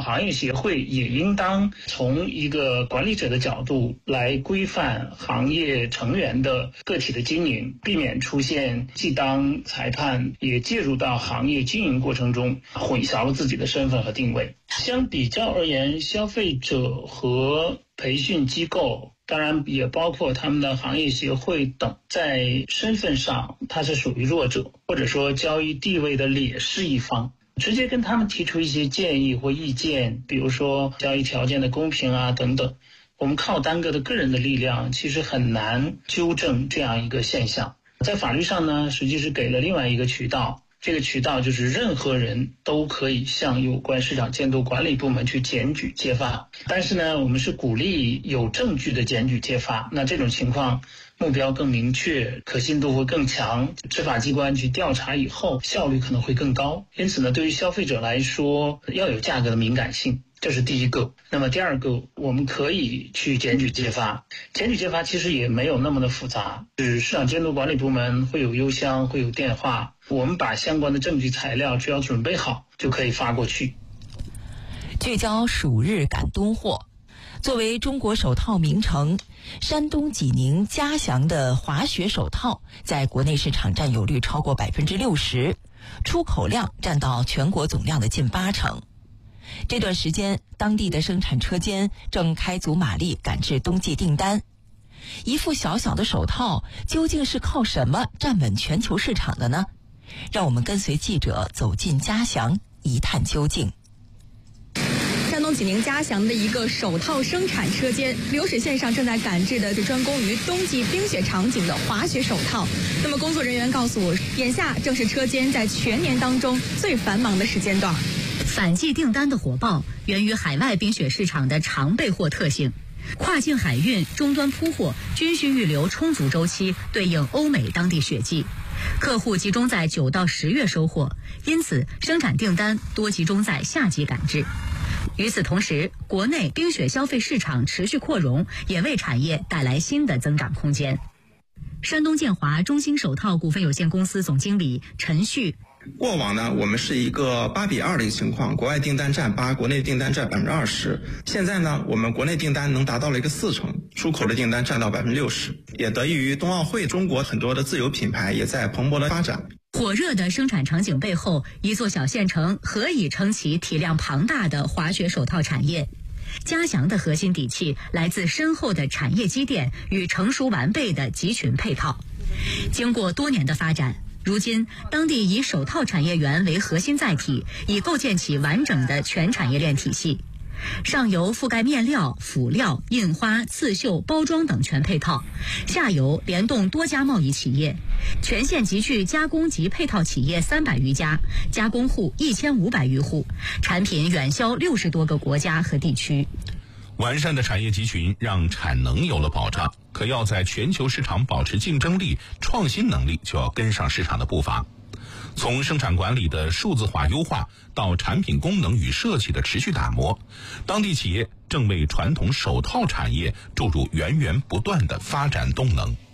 行业协会也应当从一个管理者的角度来规范行业成员的个体的经营，避免出现既当裁判也介入到行业经营过程中，混淆了自己的身份和定位。相比较而言，消费者和培训机构，当然也包括他们的行业协会等，在身份上它是属于弱者，或者说交易地位的劣势一方。直接跟他们提出一些建议或意见，比如说交易条件的公平啊等等，我们靠单个的个人的力量其实很难纠正这样一个现象。在法律上呢，实际是给了另外一个渠道，这个渠道就是任何人都可以向有关市场监督管理部门去检举揭发，但是呢，我们是鼓励有证据的检举揭发，那这种情况目标更明确，可信度会更强，执法机关去调查以后效率可能会更高。因此呢，对于消费者来说，要有价格的敏感性，这是第一个。那么第二个，我们可以去检举揭发。检举揭发其实也没有那么的复杂，市场监督管理部门会有邮箱，会有电话，我们把相关的证据材料只要准备好就可以发过去。 聚焦暑日赶冬货。作为中国手套名城，山东济宁嘉祥的滑雪手套在国内市场占有率超过 60%， 出口量占到全国总量的近80%。这段时间，当地的生产车间正开足马力赶制冬季订单。一副小小的手套究竟是靠什么站稳全球市场的呢？让我们跟随记者走进嘉祥，一探究竟。 山东济宁嘉祥的一个手套生产车间，流水线上正在赶制的是专攻于冬季冰雪场景的滑雪手套。那么工作人员告诉我，眼下正是车间在全年当中最繁忙的时间段。 反季订单的火爆源于海外冰雪市场的常备货特性，跨境海运、终端铺货均需预留充足周期，对应欧美当地雪季。客户集中在9到10月收货，因此生产订单多集中在夏季赶制。与此同时，国内冰雪消费市场持续扩容，也为产业带来新的增长空间。山东建华中兴手套股份有限公司总经理陈旭： 过往呢，我们是一个8:2的一个情况，国外订单占8%，国内订单占20%。现在呢，我们国内订单能达到了一个40%，出口的订单占到60%，也得益于冬奥会，中国很多的自有品牌也在蓬勃的发展。 火热的生产场景背后，一座小县城何以撑起体量庞大的滑雪手套产业？嘉祥的核心底气来自深厚的产业积淀与成熟完备的集群配套。经过多年的发展，如今当地以手套产业园为核心载体，已构建起完整的全产业链体系。上游覆盖面料、辅料、印花、刺绣、包装等全配套，下游联动多家贸易企业，全县集聚加工及配套企业300余家，加工户1500余户，产品远销60多个国家和地区。 完善的产业集群让产能有了保障，可要在全球市场保持竞争力，创新能力就要跟上市场的步伐。从生产管理的数字化优化到产品功能与设计的持续打磨，当地企业正为传统手套产业注入源源不断的发展动能。